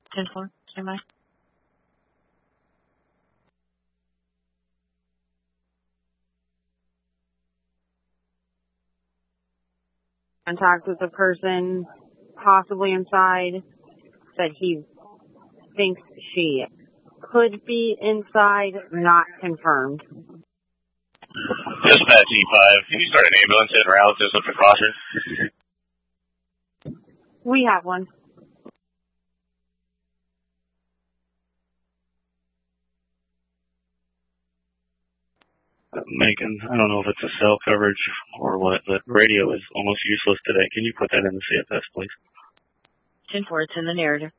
10-4, stand by. Contact with a person possibly inside that he thinks she could be inside, not confirmed. Dispatch E5, can you start an ambulance en route just with precaution? We have one. Macon, I don't know if it's a cell coverage or what, but radio is almost useless today. Can you put that in the CFS, please? 10-4, it's in the narrative.